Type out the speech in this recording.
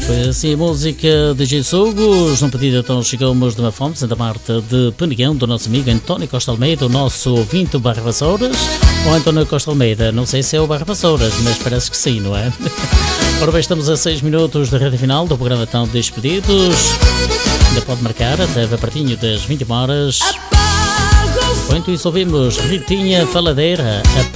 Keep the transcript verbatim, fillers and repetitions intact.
Foi assim a música de Jesus. No pedido então chegamos de uma fonte, Santa Marta de Penigão, do nosso amigo António Costa Almeida, o nosso ouvinte Barra Vassouras. Ou António Costa Almeida, não sei se é o Barra Vassouras, mas parece que sim, não é? Ora bem, estamos a seis minutos da reta final do programa Tão Despedidos. Ainda pode marcar até a partir das vinte horas. Enquanto isso ouvimos Ritinha Faladeira, a